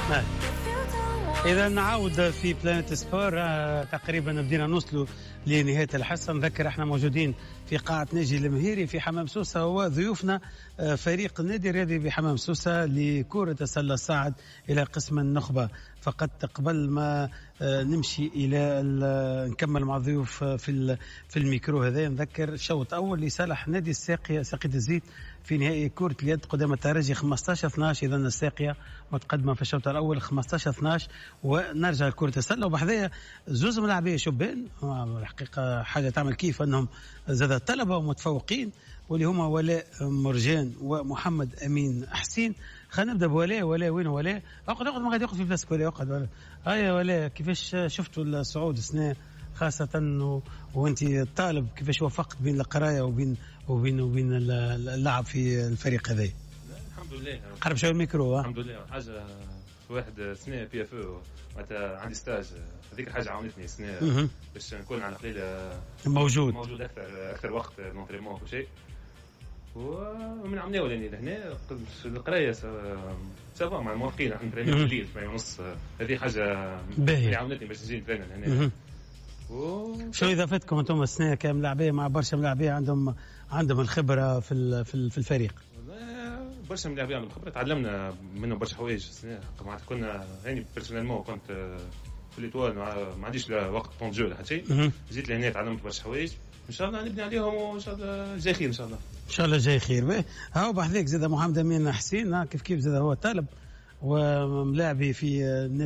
إذا نعاود في بلانيت سبور. تقريبا بدينا نوصلوا لنهاية الحصة. نذكر احنا موجودين في قاعة ناجي المهيري في حمام سوسة، وضيوفنا فريق النادي الرياضي بحمام سوسة لكرة السلة الصاعد إلى قسم النخبة. فقط قبل ما نمشي إلى نكمل مع الضيوف في الميكرو هذا، نذكر شوط أول لصالح نادي الساقية ساقية الزيت في نهائي كرة اليد قدام الترجي 15-12. إذا الساقية متقدمة في الشوط الأول 15-12. ونرجع لكرة السلة وبحذايا زوز ملاعبية شبان الحقيقة حاجة تعمل كيف أنهم زاد الطلبة ومتفوقين، واللي هما ولاء مرجان ومحمد أمين حسين. خلينا نبدأ بولاء. وين ولاء؟ اقعد ما غادي يقعد في بلاصتك. ولاء اقعد. هيا ولاء، كيفاش شفتوا الصعود السنة خاصة وانت طالب، كيفاش وفقت بين القراية وبين اللعب في الفريق هذا؟ الحمد لله. قرب شوية الميكرو. الحمد لله. حاجة واحد سنة بي اف او معناتها عندي ستاج، هذيك الحاجة عاونتني سنة باش نكون على قليل موجود أكثر وقت نونتريمون وكل شيء. ومن عمنا ولاني لهنا القراية سافا مع موافقين احنا نترينيو الليل 8:30. هذه حاجة اللي عاونتني باش نجي نترينيو لهنا. شو إضافتكم أنتم السنة كملاعبية مع برشا ملاعبية عندهم الخبرة في الفريق؟ برشا ملاعبين عندهم خبرة، تعلمنا منهم برشا حوايج السنة. معناتها كنا يعني بيرسونيلمون كنت في الإطوال ما عنديش وقت طون جو ولا شيء. جيت لهنا تعلمت برشا حوايج، إن شاء الله نبني عليهم وإن شاء الله جاي خير. إن شاء الله جاي خير. هاو بحذيك زاد محمد أمين حسين كيف زاد هو طالب وملاعبي في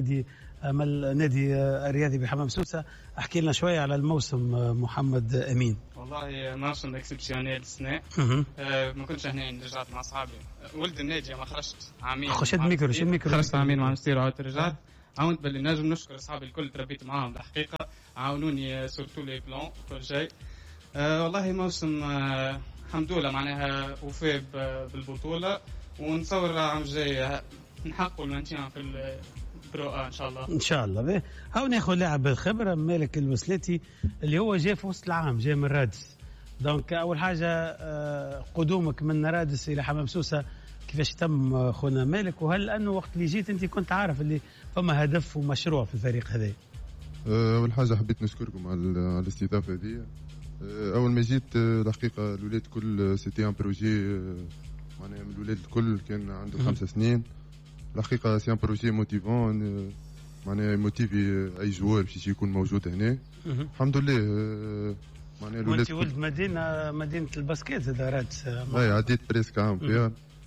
نادي الرياضي بحمام سوسة. احكي لنا شوية على الموسم محمد أمين. والله موسم اكسبسيونيل السنة. ما كنتش هنا، رجعت مع أصحابي ولد النادي، ما خرجت عامين. خشت الميكرو خرجت عامين مع مستير وعاودت رجعت. عاونت باللي نجم نشكر أصحابي الكل، تربيت معاهم الحقيقة، عاونوني سورتو لي بلان كل شيء. والله موسم الحمد لله معناها وفاء بالبطولة، ونصور عام الجاي نحققوا المانتيان في البرو ان شاء الله. هاو ناخذ لاعب بالخبره مالك الوسلاتي اللي هو جاء في وسط العام، جاء من رادس. دونك اول حاجه قدومك من رادس الى حمام سوسه كيفاش تم خونا مالك؟ وهل انه وقت اللي جيت انت كنت عارف اللي فما هدف ومشروع في الفريق هذا؟ اول حاجه حبيت نشكركم على الاستضافه هذه. اول ما جيت الحقيقه الولاد كل سيتي ان بروجي، معناها من الولاد الكل كان عنده 5 سنين. الحقيقه سي ان بروجي موتيفون، معناها موتيفي اي جوار باش يكون موجود هنا. الحمد لله. معناها الولاد ولد مدينه الباسكيت زاد رادس. اي عديت بريسك عام فيها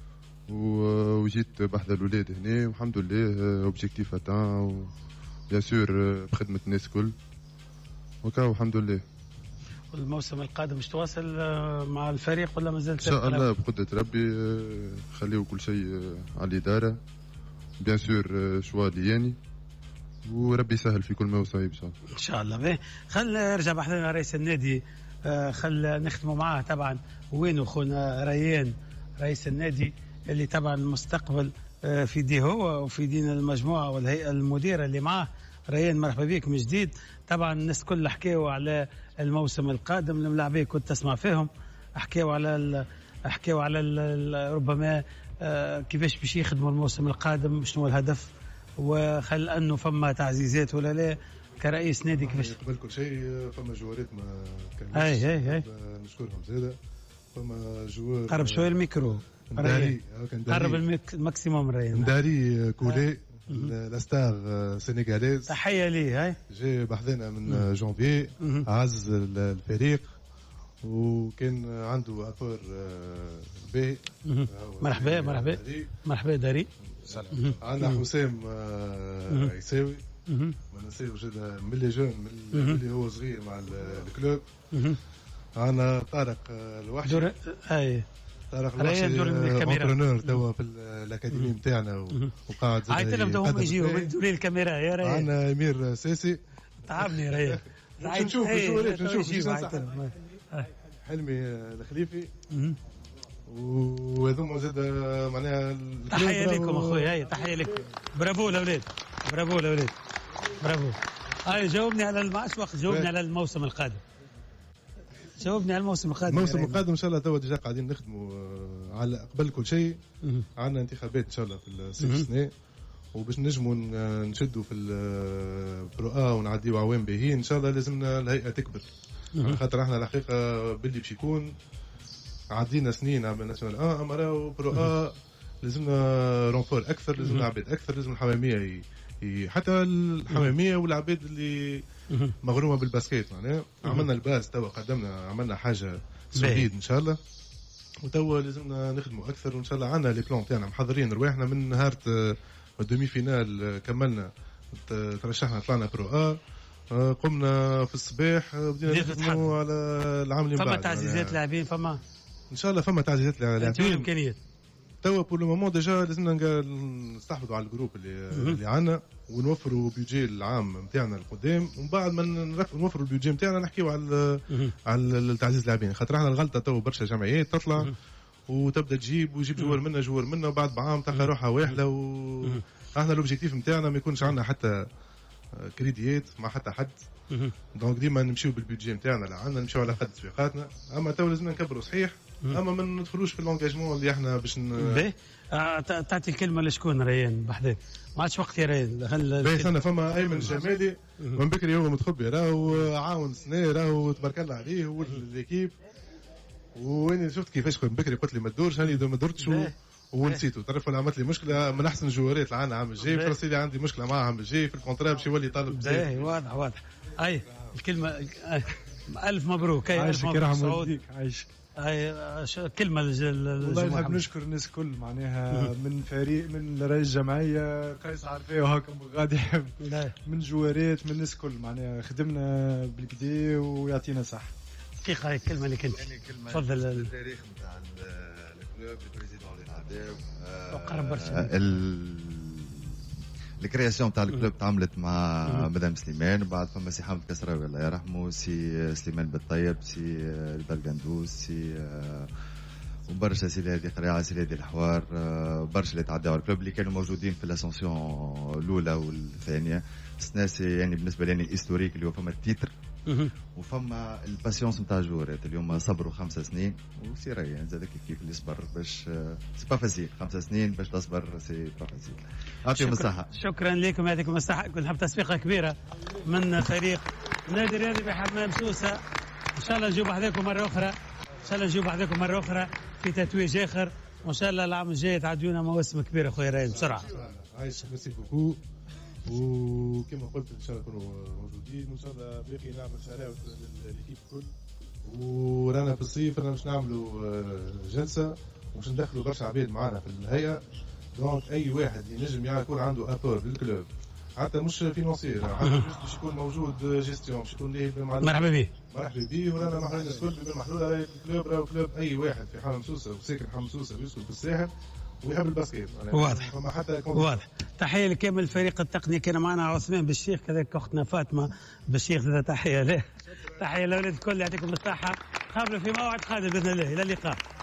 وجيت بحذا الولاد هنا، والحمد لله اوبجيكتيف اتان بيان سور بخدمه الناس كل وكاو الحمد لله. الموسم القادم مش تواصل مع الفريق ولا مازال؟ ان شاء الله بقدرة ربي خليو كل شيء على الاداره بيان سور شوا لياني، وربي يسهل في كل ما هو صعيب ان شاء الله. خل نرجع بحثنا رئيس النادي، خل نختموا معاه طبعا. وينه خونا ريان رئيس النادي اللي طبعا المستقبل في دي هو وفي دين المجموعه والهيئه المديره اللي معاه. ريان مرحبا بك من جديد. طبعا الناس كل حكيوا على الموسم القادم، الملاعبيه كنت تسمع فيهم حكيوا على ربما كيفاش باش يخدموا الموسم القادم، شنو الهدف، وخل انه فما تعزيزات ولا لا كرئيس نادي كيفاش قبل كل شيء فما جوارات ما كانوش هاي نشكرهم زاده. فما جوار قرب شويه الميكرو، قرب الماكسيموم. ريان داري كولي لاستار سينيغاليز، تحيه ليه. هاي جاي بحذنا من جانفي، عز الفريق وكان عنده ابور باهي. مرحبا داري. عندنا حسام عيساوي، ما ننساوش من لي جون من اللي هو صغير مع الكلوب. عندنا طارق الوحشي، طارق الوحشي انترينور توا في الاكاديمي نتاعنا وقاعد زاد. عيط لهم دوهم يجيو من دوري الكاميرا يا ريان. عندنا امير ساسي، تعبني ريان. نشوف حلمي الخليفي، وهذوما زاد معناها. تحيه لكم اخويا. هاي تحيه لكم. برافو الاولاد، برافو. هاي جاوبني على المعاش وقت، جاوبني على الموسم القادم. الموسم القادم ان شاء الله. توا ديجا قاعدين نخدموا على قبل كل شيء. عندنا انتخابات ان شاء الله في السنه، وباش نجموا نشدوا في البرو ا ونعديوا عوام باهيين ان شاء الله لازمنا الهيئه تكبر. خاطر احنا الحقيقه باللي باش يكون عدينا سنين عملنا ناسيونال اما راهو برو ا لازمنا رونفور اكثر، لازمنا عباد اكثر، لازم الحماميه حتى الحماميه والعباد اللي مغرومه بالباسكيت معناها. عملنا الباس توا قدمنا عملنا حاجه سوليد ان شاء الله، وتوا لازمنا نخدموا اكثر وان شاء الله عندنا لي بلان تاعنا محضرين رواحنا من نهار الدومي فينال كملنا ترشحنا طلعنا برو ا قمنا في الصباح بدينا نخدموا على العام اللي بعد. فما تعزيزات لاعبين فما ان شاء الله فما تعزيزات لاعبين امكانيات توا بور لو مومون ديجا لازمنا نستحفظوا على الجروب اللي عندنا ونوفروا بيجي العام نتاعنا القدام، ومن بعد ما نوفروا البيجي نتاعنا نحكيوا على التعزيز اللاعبين. خاطر احنا الغلطه توا برشا جمعيات تطلع وتبدا تجيب ويجيب جوار منا وبعد بعام تلقى روحها واحله. احنا الاوبجيكتيف نتاعنا ما يكونش عندنا حتى كريديات مع حتى حد، دونك ديما نمشيو بالبيجي نتاعنا اللي عندنا نمشيو على قد تسويقاتنا. اما تو لازمنا نكبروا صحيح، اما ما ندخلوش في اللونجاجمون اللي احنا باش تعطي الكلمه لشكون ريان بحذاك ما عادش وقت يا ريان. باهي انا فما ايمن الجمالي من بكري هو متخبي راهو عاون سنه راهو تبارك الله عليه هو ليكيب، وين شفت كيفاش من بكري قلت لي ما تدورش هاني ما درتش ونسيته تعرف انا عملت لي مشكله من احسن جوارات اللي عندنا عام الجاي فرنسي عندي مشكله معاه عام الجاي في الكونترا باش يولي طالب باهي واضح اي الكلمه الف مبروك. عايشك يرحم والديك عايشك. كلمه والله نحب نشكر الناس الكل معناها من فريق من رئيس الجمعيه قيس عرفيه وهاكم غادي من جوارات من الناس الكل معناها خدمنا بالكدا ويعطينا صح. دقيقه هاي الكلمه اللي كنت تفضل. التاريخ نتاع الكلوب البريزيدون اللي قرب برشا الكرياسيون تاع الكلوب تعاملت مع مدام سليمان، بعد فما سي حامد كسراوي الله يرحمه، سي سليمان بالطيب، سي البلقندوس، سي وبرشا سي هذه قريعه، سي هذه الحوار، برشا اللي تعداو على الكلوب اللي كانوا موجودين في الاسونسيون الاولى والثانيه. الناس يعني بالنسبه لي هيستوريك اللي هو فما التيتر وفما الباسيونس نتاع الجوارات اليوم صبروا 5 سنين وسي ريان زاد كيف اللي صبر باش سي با فاسيل 5 سنين باش تصبر سي با فاسيل. يعطيكم الصحة. شكرا لكم يعطيكم الصحة. كنت نحب تصفيقة كبيرة من فريق نادي الرياضي بحمام سوسة. إن شاء الله نجيب وحدكم مرة أخرى في تتويج آخر، وإن شاء الله العام الجاي تعديونا مواسم كبيرة خويا ريان بسرعة. عايش ميرسي بوكو وكما قلت ان شاء الله نكونوا موجودين وان شاء الله باقي نعمل شراوة للكيب الكل. ورانا في الصيف رانا باش نعملوا جلسه وباش ندخلوا برشا عباد معنا في الهيئه. دونك اي واحد ينجم يكون عنده ابور للكلوب حتى مش فينانسير حتى باش يكون موجود جيستيون باش يكون ليه مرحبا به. ورانا محلولين الكل بالمحلوله راهي الكلوب راهو كلوب اي واحد في حمام سوسه وساكن حمام سوسه ويسكن في الساحل ويحب الباسكيت واضح. تحيه لكامل الفريق التقني. كان معنا عثمان بالشيخ كذلك اختنا فاطمه بالشيخ. تحيه له تحيه لاولاد الكل. يعطيكم الصحه. قابلوا في موعد قادم باذن الله. الى اللقاء.